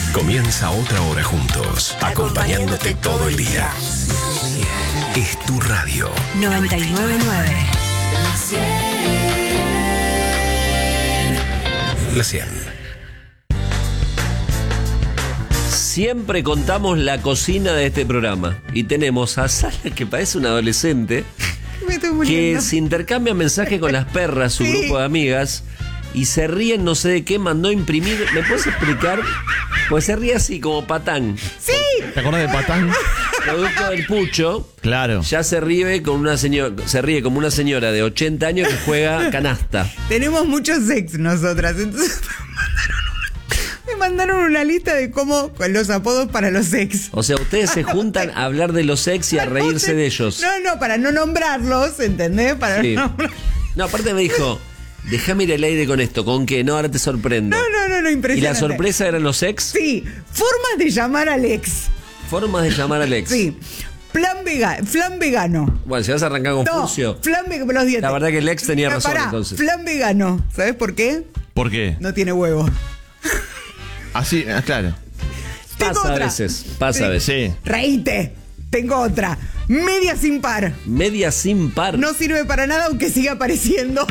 Comienza otra hora juntos, acompañándote todo el día. Es tu radio. 99.9. La 100. Siempre contamos la cocina de este programa y tenemos a Sara, que parece una adolescente, que se intercambia mensajes con las perras, su grupo de amigas, y se ríen, no sé de qué, mandó imprimir. ¿Me puedes explicar? Pues se ríe así, como Patán. ¡Sí! ¿Te acuerdas de Patán? Producto del Pucho. Claro. Ya se ríe como una señora de 80 años que juega canasta. Tenemos muchos ex nosotras, entonces me mandaron una lista de cómo con los apodos para los ex. O sea, ustedes se juntan a hablar de los ex y a reírse de ellos. No, para no nombrarlos, ¿entendés? Para Sí. no nombrar. No, aparte me dijo, déjame ir al aire con esto. ¿Con qué? No, ahora te sorprendo. No, impresionante. ¿Y la sorpresa eran los ex? Sí, formas de llamar al ex. Formas de llamar al ex. Sí. Flan vegano. Bueno, si vas a arrancar con No, Furcio. flan vegano, los dientes. La verdad que el ex tenía razón, Pará, entonces. flan vegano. ¿Sabes por qué? ¿Por qué? No tiene huevo. Así, claro. Tengo Pasa a otra. veces, pasa a veces. Sí. Reíte. Tengo otra. Media sin par. Media sin par. No sirve para nada aunque siga apareciendo.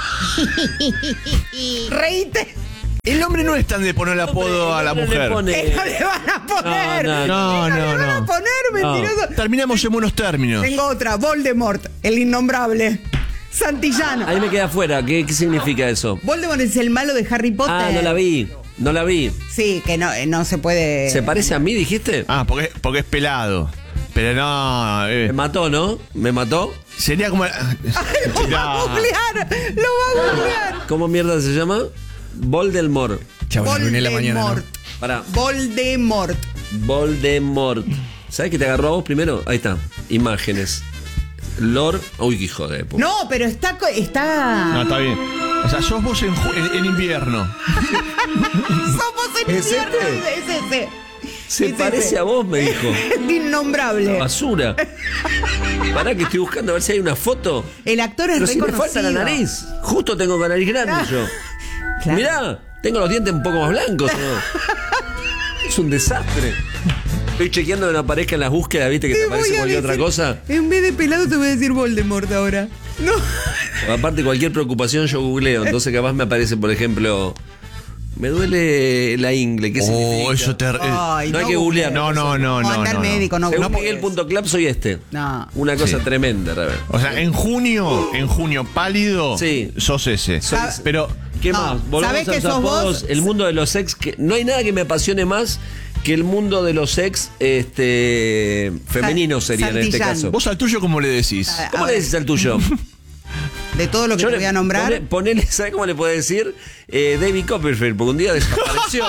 Reíte. El hombre no es tan de poner el apodo a la No le mujer. pone- No le van a poner. No, le van a poner, mentiroso. Terminamos en buenos términos. Tengo otra. Voldemort, el innombrable. Santillano. Ahí me queda afuera. ¿Qué significa eso? Voldemort es el malo de Harry Potter. Ah, no la vi. No la vi. Sí, que no se puede. ¿Se parece a mí, dijiste? Ah, porque es pelado. Pero no. Me mató, ¿no? ¿Me mató? Sería como. Lo va a googlear. Lo va a googlear. ¿Cómo mierda se llama? Voldemort. Chau, le arruiné la mañana, ¿no? Voldemort. Pará. Voldemort. Voldemort. ¿Sabes que te agarró a vos primero? Ahí está. Imágenes. Lord. Uy, qué hijo de puta. No, pero está. No, está bien. O sea, sos vos en invierno. Somos en ¿Es invierno. este? Es ese. Se Es parece ese. a vos, me dijo. Es innombrable. Basura. Pará que estoy buscando a ver si hay una foto. El actor es Pero si me reconocido. falta la nariz. Justo tengo la nariz grande yo. Claro. Mirá, tengo los dientes un poco más blancos, ¿no? Es un desastre. Estoy chequeando que no aparezca en las búsquedas, ¿viste? Que te voy aparece a cualquier otra decir- cosa. En vez de pelado te voy a decir Voldemort ahora. No. Aparte, cualquier preocupación yo googleo. Entonces capaz me aparece, por ejemplo, me duele la ingle. ¿Qué significa? Eso te. Ay, no hay que googlear. No. Anda al médico, no Según googlees. Miguel.club soy este. No. Una cosa Sí. tremenda, a ver. O sea, en junio pálido, Sí. sos ese. Sab- Pero ¿Qué No, más? Volvemos ¿sabés a que los sos apodos. vos? El mundo de los ex. Que no hay nada que me apasione más que el mundo de los ex femeninos sería en este Santillán. caso. vos al tuyo, ¿cómo le decís? ¿Cómo le decís al tuyo? De todo lo que te voy a nombrar. Ponele, ¿sabes cómo le puede decir? David Copperfield, porque un día desapareció.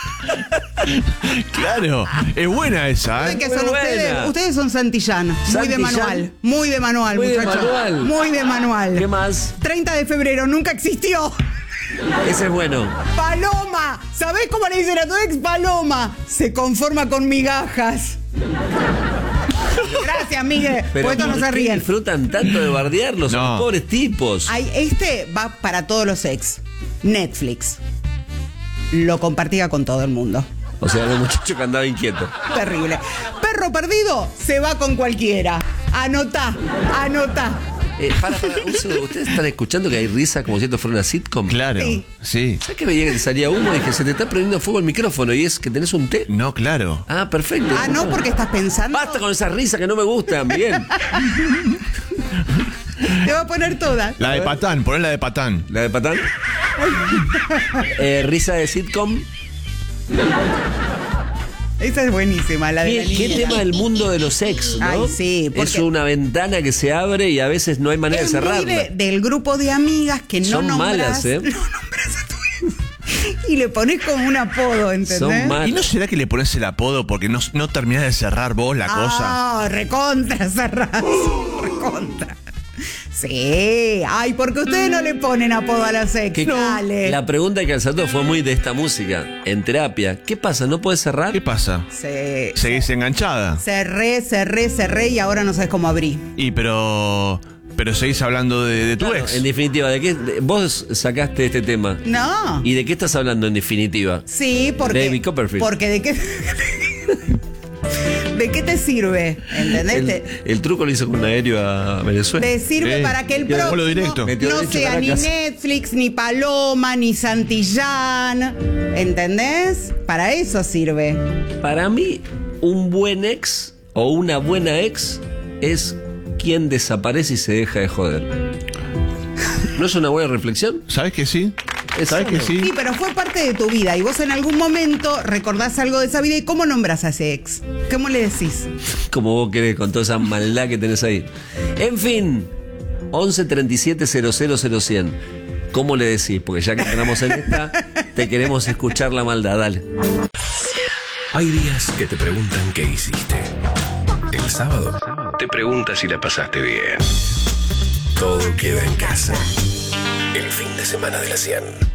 Claro, es buena esa, ¿Saben ¿eh? qué Muy son buena. ustedes? Ustedes son Santillán. Muy de Santillán. manual. Muy de manual, Muy de muchachos. manual. Muy de manual. ¿Qué más? 30 de febrero, nunca existió. Ese es bueno. Paloma. ¿Sabés cómo le dicen a tu ex? Paloma. Se conforma con migajas. Gracias, Miguel. Pero Porque estos no ¿por se qué ríen. disfrutan tanto de bardearlos? Son No. los pobres tipos. Ay, este va para todos los ex. Netflix. Lo compartía con todo el mundo. O sea, el muchacho que andaba inquieto. Terrible. Perro perdido se va con cualquiera. Anotá. Para, un segundo. ¿Ustedes están escuchando que hay risa como si esto fuera una sitcom? Claro, Sí. sí. ¿Sabes que veía que te salía humo? Y dije, se te está prendiendo fuego el micrófono y es que tenés un té. No, claro. Ah, perfecto. Ah, no, porque estás pensando. Basta con esa risa que no me gustan, bien. Te va a poner todas. La de Patán, poné la de Patán. ¿La de Patán? Risa de sitcom. Esa es buenísima, la de la ¿Qué niña. tema del mundo de los ex, ¿no? Ay, sí, Es porque- una ventana que se abre y a veces no hay manera de Es muy cerrarla. del grupo de amigas que no Son nombras. malas, ¿eh? No nombras a tu ex. Y le pones como un apodo, ¿entendés? Son malas. ¿Y no será que le pones el apodo porque no terminás de cerrar vos la cosa? Ah, recontra cerrás. Recontra. Sí. Ay, porque ustedes no le ponen apodo a las ex. Que- Dale. La pregunta que alzó fue muy de esta música. En terapia, ¿qué pasa? ¿No puedes cerrar? ¿Qué pasa? Sí. ¿Seguís enganchada? Cerré y ahora no sabes cómo abrí. Y pero pero seguís hablando de tu Claro, ex. en definitiva, vos sacaste este tema? No. ¿Y de qué estás hablando en definitiva? Sí, porque. David Copperfield. Porque de qué. ¿De qué te sirve? ¿Entendés? El truco lo hizo con un aéreo a Venezuela. Te sirve Sí. para que el Y el vuelo próximo directo. Metió no derecho sea ni Caracas. Netflix, ni Paloma, ni Santillán. ¿Entendés? Para eso sirve. Para mí, un buen ex o una buena ex es quien desaparece y se deja de joder. ¿No es una buena reflexión? ¿Sabes que sí? Es ¿Sabes que sano. sí? Sí, pero fue parte de tu vida y vos en algún momento recordás algo de esa vida y ¿cómo nombras a ese ex? ¿Cómo le decís? Como vos querés, con toda esa maldad que tenés ahí. En fin, 11 37 000 100. ¿Cómo le decís? Porque ya que entramos en esta, te queremos escuchar la maldad. Dale. Hay días que te preguntan qué hiciste. El sábado te preguntas si la pasaste bien. Todo queda en casa. El fin de semana de la 100.